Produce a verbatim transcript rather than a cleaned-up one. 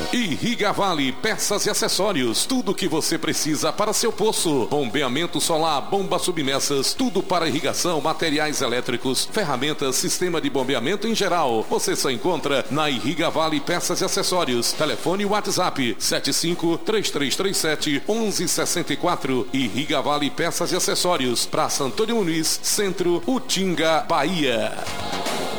Irriga Vale, peças e acessórios, tudo que você precisa para seu poço. Bombeamento solar, bombas submersas, tudo para irrigação, materiais elétricos, ferramentas, sistema de bombeamento em geral. Você só encontra na Irriga Vale Peças e Acessórios. Telefone WhatsApp sete cinco três três três sete um um seis quatro. Irriga Vale Peças e Acessórios, Praça Antônio Muniz, Centro, Utinga, Bahia.